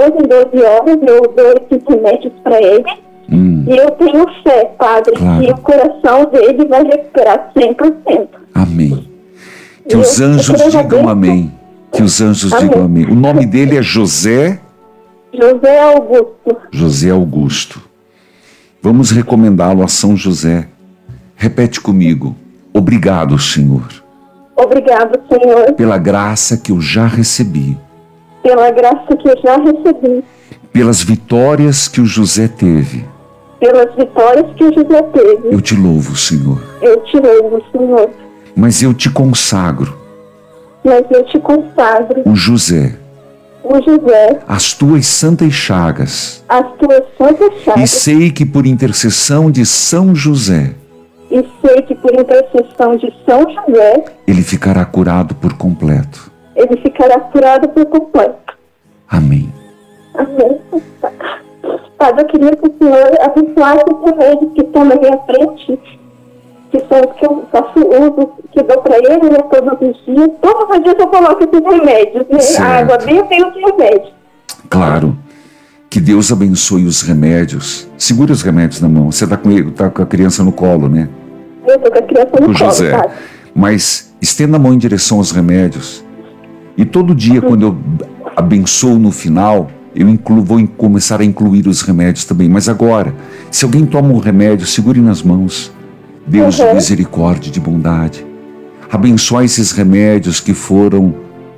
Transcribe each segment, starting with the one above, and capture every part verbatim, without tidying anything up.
doze em doze horas, eu dou esses remédios para ele. Hum. E eu tenho fé, Padre, claro, que o coração dele vai recuperar cem por cento. Amém. Que e os anjos digam amém. Que os anjos amém. digam amém. O nome dele é José... José Augusto. José Augusto. Vamos recomendá-lo a São José. Repete comigo. Obrigado, Senhor. Obrigado, Senhor. Pela graça que eu já recebi. Pela graça que eu já recebi. Pelas vitórias que o José teve. Pelas vitórias que o José teve. Eu te louvo, Senhor. Eu te louvo, Senhor. Mas eu te consagro. Mas eu te consagro. O José. O José. As tuas santas chagas. As tuas santas chagas. E sei que por intercessão de São José. E sei que por intercessão de São José. Ele ficará curado por completo. Ele ficará curado por completo. Amém. Amém. Padre, eu queria que o Senhor abençoasse os remédios que estão na minha frente, que são os que eu faço uso, que dou para ele, né, todos os dias. Todos os dias eu coloco esses remédios, né? Certo. A água benta e os remédios. Claro. Que Deus abençoe os remédios. Segura os remédios na mão. Você está com, ele, tá com a criança no colo, né? Eu estou com a criança no com colo, José. Padre. Mas estenda a mão em direção aos remédios. E todo dia, quando eu abençoo no final, eu incluo, vou começar a incluir os remédios também. Mas agora, se alguém toma um remédio, segure nas mãos. Deus, uhum, de misericórdia e de bondade, abençoe esses remédios que foram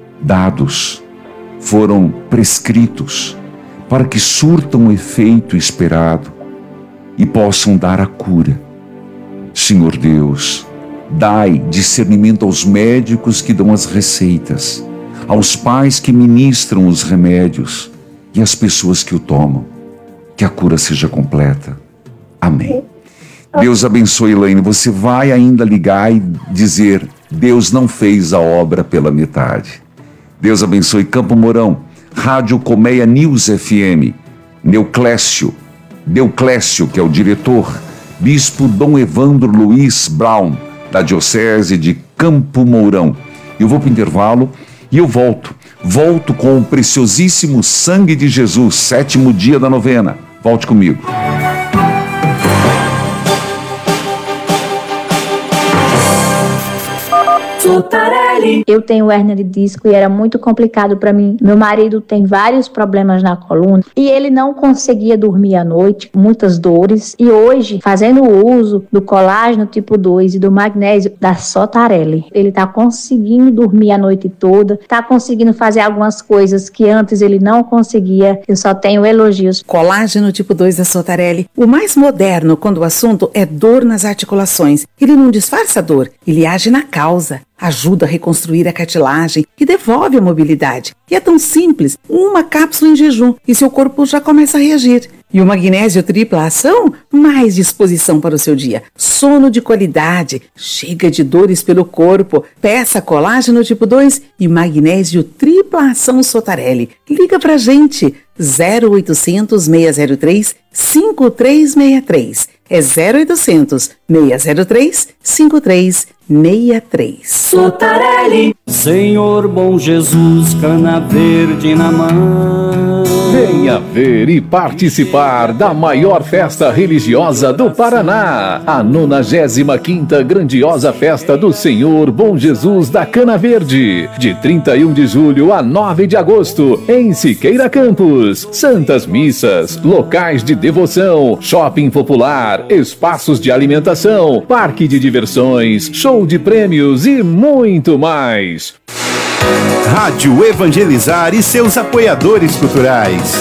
dados, foram prescritos, para que surtam o efeito esperado e possam dar a cura. Senhor Deus, dai discernimento aos médicos que dão as receitas, aos pais que ministram os remédios e às pessoas que o tomam. Que a cura seja completa. Amém. Deus abençoe, Elaine. Você vai ainda ligar e dizer: Deus não fez a obra pela metade. Deus abençoe. Campo Mourão, Rádio Colmeia News F M, Neuclécio, Neuclécio, que é o diretor, Bispo Dom Evandro Luiz Brown, da Diocese de Campo Mourão. Eu vou para o intervalo e eu volto. Volto com o preciosíssimo sangue de Jesus, sétimo dia da novena. Volte comigo. Eu tenho hérnia de disco e era muito complicado para mim. Meu marido tem vários problemas na coluna e ele não conseguia dormir à noite, muitas dores. E hoje, fazendo o uso do colágeno tipo dois e do magnésio da Sotarelli, ele está conseguindo dormir a noite toda, está conseguindo fazer algumas coisas que antes ele não conseguia. Eu só tenho elogios. Colágeno tipo dois da Sotarelli, o mais moderno quando o assunto é dor nas articulações. Ele não disfarça a dor, ele age na causa. Ajuda a reconstruir a cartilagem e devolve a mobilidade. E é tão simples, uma cápsula em jejum e seu corpo já começa a reagir. E o magnésio tripla ação, mais disposição para o seu dia. Sono de qualidade, chega de dores pelo corpo. Peça colágeno tipo dois e magnésio tripla ação Sotarelli. Liga pra gente, zero oitocentos, seis zero três, cinco três seis três. É zero oitocentos, seis zero três, cinco três seis três. Sotarelli. Senhor bom Jesus, cana verde na mão. Venha ver e participar da maior festa religiosa do Paraná, a nonagésima quinta grandiosa festa do Senhor Bom Jesus da Cana Verde, de trinta e um de julho a nove de agosto, em Siqueira Campos. Santas missas, locais de devoção, shopping popular, espaços de alimentação, parque de diversões, show de prêmios e muito mais. Rádio Evangelizar e seus apoiadores culturais.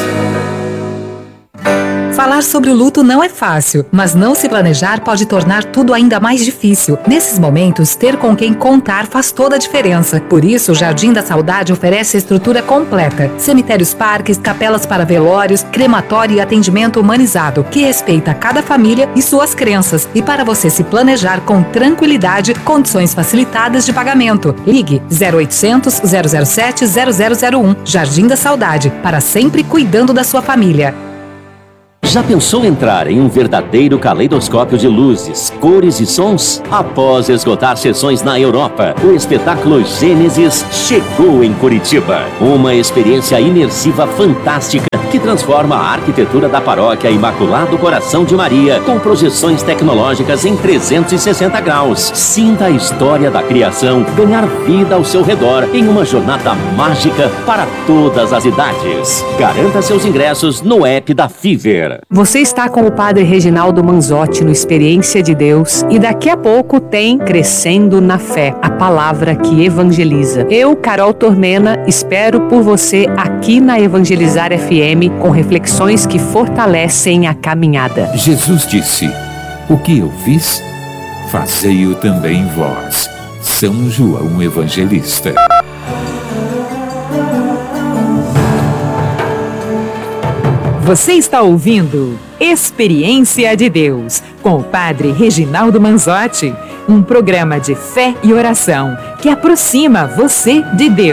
Falar sobre o luto não é fácil, mas não se planejar pode tornar tudo ainda mais difícil. Nesses momentos, ter com quem contar faz toda a diferença. Por isso, o Jardim da Saudade oferece a estrutura completa. Cemitérios, parques, capelas para velórios, crematório e atendimento humanizado, que respeita cada família e suas crenças. E para você se planejar com tranquilidade, condições facilitadas de pagamento. Ligue zero oitocentos, zero zero sete, zero zero zero um. Jardim da Saudade, para sempre cuidando da sua família. Já pensou entrar em um verdadeiro caleidoscópio de luzes, cores e sons? Após esgotar sessões na Europa, o espetáculo Gênesis chegou em Curitiba. Uma experiência imersiva fantástica que transforma a arquitetura da paróquia Imaculado Coração de Maria com projeções tecnológicas em trezentos e sessenta graus. Sinta a história da criação ganhar vida ao seu redor em uma jornada mágica para todas as idades. Garanta seus ingressos no app da Fever. Você está com o Padre Reginaldo Manzotti no Experiência de Deus e daqui a pouco tem Crescendo na Fé, a palavra que evangeliza. Eu, Carol Tormena, espero por você aqui na Evangelizar F M com reflexões que fortalecem a caminhada. Jesus disse: o que eu fiz, fazei-o também vós. São João Evangelista. Você está ouvindo Experiência de Deus com o Padre Reginaldo Manzotti, um programa de fé e oração que aproxima você de Deus.